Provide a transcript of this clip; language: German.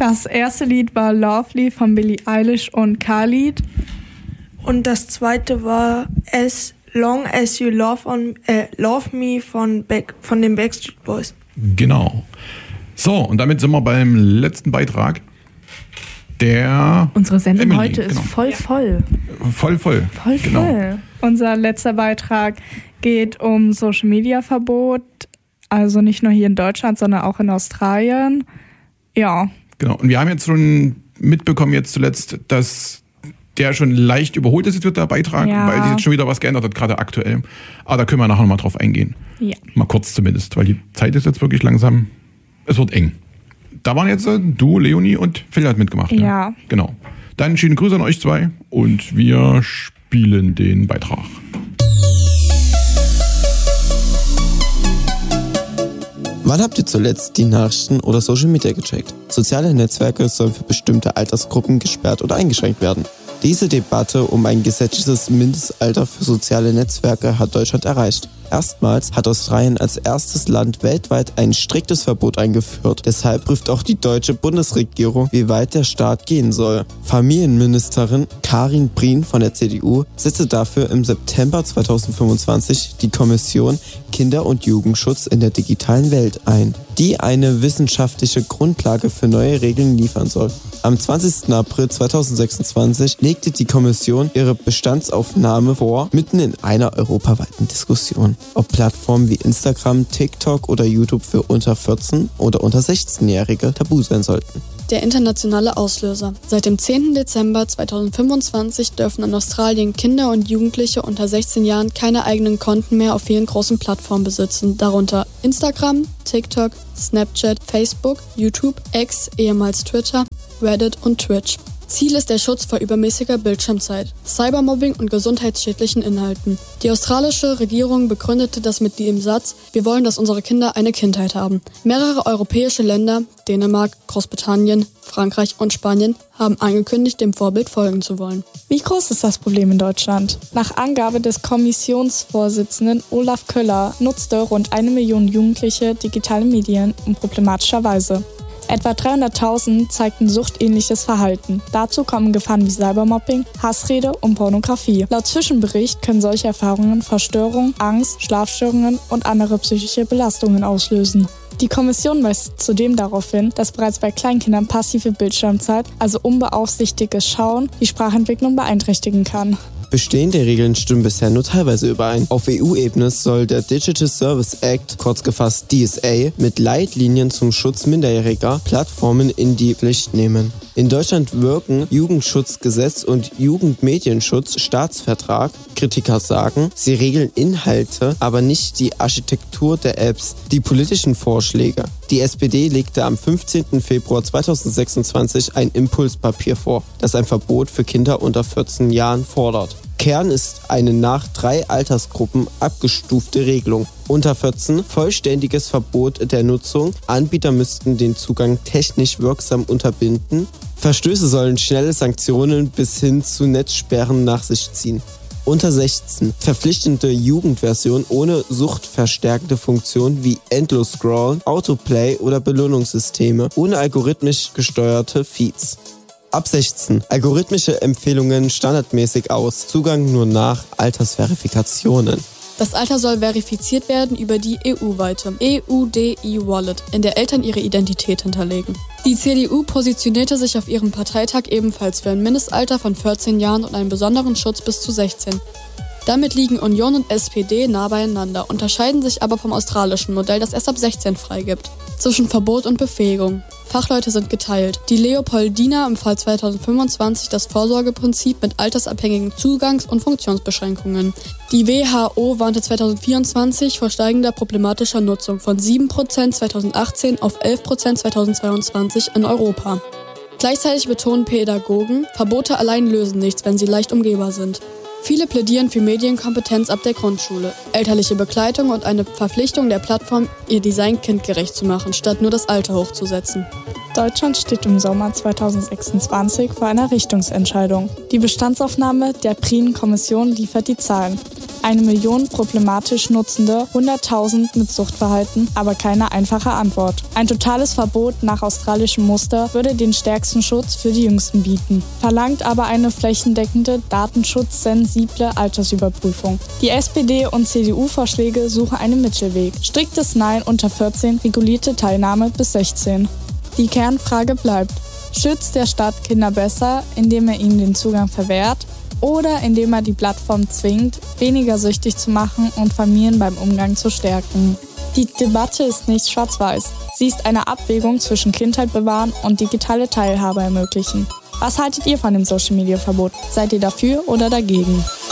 Das erste Lied war Lovely von Billie Eilish und Khalid. Und das zweite war As Long As You Love Me von den Backstreet Boys. Genau. So, und damit sind wir beim letzten Beitrag. Unsere Sendung Emily, heute ist voll. Voll. Genau. Unser letzter Beitrag geht um Social-Media-Verbot. Also nicht nur hier in Deutschland, sondern auch in Australien. Ja. Genau. Und wir haben jetzt schon mitbekommen jetzt zuletzt, dass der schon leicht überholt ist, jetzt wird der Beitrag, weil sich jetzt schon wieder was geändert hat, gerade aktuell. Aber da können wir nachher nochmal drauf eingehen. Ja. Mal kurz zumindest, weil die Zeit ist jetzt wirklich langsam, es wird eng. Da waren jetzt du, Leonie und Phil hat mitgemacht. Ja. Genau. Dann schöne Grüße an euch zwei und wir spielen den Beitrag. Wann habt ihr zuletzt die Nachrichten oder Social Media gecheckt? Soziale Netzwerke sollen für bestimmte Altersgruppen gesperrt oder eingeschränkt werden. Diese Debatte um ein gesetzliches Mindestalter für soziale Netzwerke hat Deutschland erreicht. Erstmals hat Australien als erstes Land weltweit ein striktes Verbot eingeführt. Deshalb prüft auch die deutsche Bundesregierung, wie weit der Staat gehen soll. Familienministerin Karin Prien von der CDU setzte dafür im September 2025 die Kommission Kinder- und Jugendschutz in der digitalen Welt ein, die eine wissenschaftliche Grundlage für neue Regeln liefern soll. Am 20. April 2026 legte die Kommission ihre Bestandsaufnahme vor, mitten in einer europaweiten Diskussion, ob Plattformen wie Instagram, TikTok oder YouTube für unter 14- oder unter 16-Jährige tabu sein sollten. Der internationale Auslöser. Seit dem 10. Dezember 2025 dürfen in Australien Kinder und Jugendliche unter 16 Jahren keine eigenen Konten mehr auf vielen großen Plattformen besitzen, darunter Instagram, TikTok, Snapchat, Facebook, YouTube, X, ehemals Twitter, Reddit und Twitch. Ziel ist der Schutz vor übermäßiger Bildschirmzeit, Cybermobbing und gesundheitsschädlichen Inhalten. Die australische Regierung begründete das mit dem Satz: Wir wollen, dass unsere Kinder eine Kindheit haben. Mehrere europäische Länder, Dänemark, Großbritannien, Frankreich und Spanien, haben angekündigt, dem Vorbild folgen zu wollen. Wie groß ist das Problem in Deutschland? Nach Angabe des Kommissionsvorsitzenden Olaf Köller nutzte rund 1 Million Jugendliche digitale Medien in problematischer Weise. Etwa 300.000 zeigten suchtähnliches Verhalten. Dazu kommen Gefahren wie Cybermobbing, Hassrede und Pornografie. Laut Zwischenbericht können solche Erfahrungen Verstörung, Angst, Schlafstörungen und andere psychische Belastungen auslösen. Die Kommission weist zudem darauf hin, dass bereits bei Kleinkindern passive Bildschirmzeit, also unbeaufsichtigtes Schauen, die Sprachentwicklung beeinträchtigen kann. Bestehende Regeln stimmen bisher nur teilweise überein. Auf EU-Ebene soll der Digital Service Act, kurz gefasst DSA, mit Leitlinien zum Schutz minderjähriger Plattformen in die Pflicht nehmen. In Deutschland wirken Jugendschutzgesetz und Jugendmedienschutz-Staatsvertrag. Kritiker sagen, sie regeln Inhalte, aber nicht die Architektur der Apps, die politischen Vorschläge. Die SPD legte am 15. Februar 2026 ein Impulspapier vor, das ein Verbot für Kinder unter 14 Jahren fordert. Kern ist eine nach 3 Altersgruppen abgestufte Regelung. Unter 14 vollständiges Verbot der Nutzung. Anbieter müssten den Zugang technisch wirksam unterbinden. Verstöße sollen schnelle Sanktionen bis hin zu Netzsperren nach sich ziehen. Unter 16 verpflichtende Jugendversion ohne suchtverstärkende Funktionen wie Endlos-Scrollen, Autoplay oder Belohnungssysteme, ohne algorithmisch gesteuerte Feeds. Ab 16 algorithmische Empfehlungen standardmäßig aus, Zugang nur nach Altersverifikationen. Das Alter soll verifiziert werden über die EU-weite EUDI-Wallet, in der Eltern ihre Identität hinterlegen. Die CDU positionierte sich auf ihrem Parteitag ebenfalls für ein Mindestalter von 14 Jahren und einen besonderen Schutz bis zu 16. Damit liegen Union und SPD nah beieinander, unterscheiden sich aber vom australischen Modell, das erst ab 16 freigibt. Zwischen Verbot und Befähigung. Fachleute sind geteilt. Die Leopoldina empfahl 2025 das Vorsorgeprinzip mit altersabhängigen Zugangs- und Funktionsbeschränkungen. Die WHO warnte 2024 vor steigender problematischer Nutzung von 7% 2018 auf 11% 2022 in Europa. Gleichzeitig betonen Pädagogen, Verbote allein lösen nichts, wenn sie leicht umgehbar sind. Viele plädieren für Medienkompetenz ab der Grundschule, elterliche Begleitung und eine Verpflichtung der Plattform, ihr Design kindgerecht zu machen, statt nur das Alter hochzusetzen. Deutschland steht im Sommer 2026 vor einer Richtungsentscheidung. Die Bestandsaufnahme der Prien-Kommission liefert die Zahlen. 1 Million problematisch Nutzende, 100.000 mit Suchtverhalten, aber keine einfache Antwort. Ein totales Verbot nach australischem Muster würde den stärksten Schutz für die Jüngsten bieten, verlangt aber eine flächendeckende, datenschutzsensible Altersüberprüfung. Die SPD- und CDU-Vorschläge suchen einen Mittelweg. Striktes Nein unter 14, regulierte Teilnahme bis 16. Die Kernfrage bleibt: Schützt der Staat Kinder besser, indem er ihnen den Zugang verwehrt, oder indem er die Plattform zwingt, weniger süchtig zu machen und Familien beim Umgang zu stärken? Die Debatte ist nicht schwarz-weiß. Sie ist eine Abwägung zwischen Kindheit bewahren und digitale Teilhabe ermöglichen. Was haltet ihr von dem Social-Media-Verbot? Seid ihr dafür oder dagegen?